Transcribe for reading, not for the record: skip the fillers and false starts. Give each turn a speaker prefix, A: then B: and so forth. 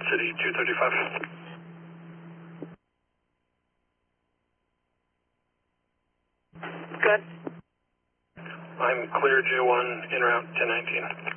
A: City 235.
B: Good.
A: I'm clear J1 en route 1019.